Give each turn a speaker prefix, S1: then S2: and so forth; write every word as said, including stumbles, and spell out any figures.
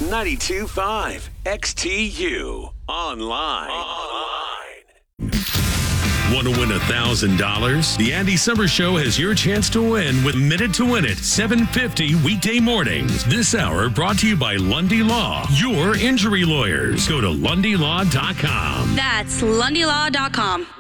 S1: ninety-two point five X T U. Online. Online. Want to win one thousand dollars? The Andy Summers Show has your chance to win with Minute to Win It, seven fifty weekday mornings. This hour brought to you by Lundy Law, your injury lawyers. Go to lundy law dot com.
S2: That's lundy law dot com.